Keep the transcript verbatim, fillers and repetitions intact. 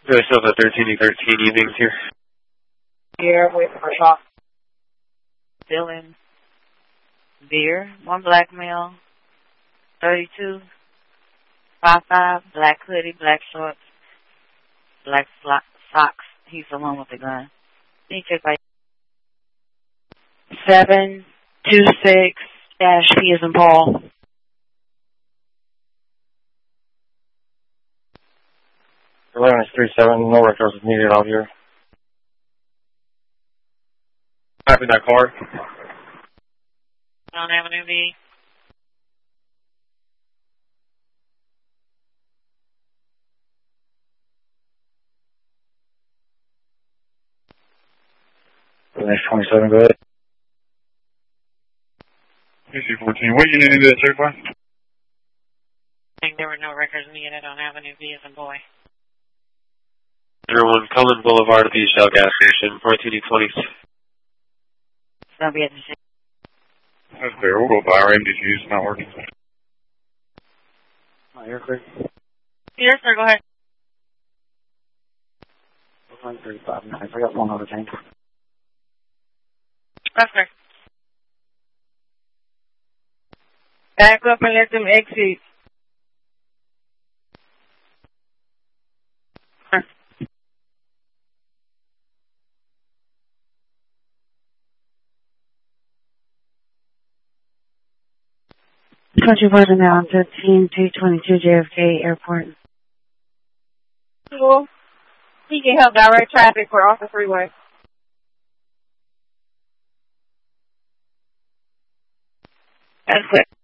Do I still have the thirteen to thirteen evenings here? Here with Prashant. Dylan. Beer. One black male. thirty-two. five five. Black hoodie, black shorts, black socks. He's the one with the gun. Can you check by seven two six dash P as in Paul. eleven is three seven, no records needed out here. Copy that car. On Avenue B. Next twenty-seven, go ahead. P C fourteen, what unit did that check by? I think there were no records needed on Avenue B as in boy. zero one Cullen Boulevard at the Shell gas station, fourteen to twenty. Don't be at the same. That's fair, we'll go by our M D Q, it's not working. Oh, you're clear. Yes, sir, go ahead. one thirty-five, I forgot one other tank. That's correct. Back up and let them exit. Country Boys now on fifteen two twenty-two J F K Airport. Cool. He can help direct traffic for off the freeway. That's good.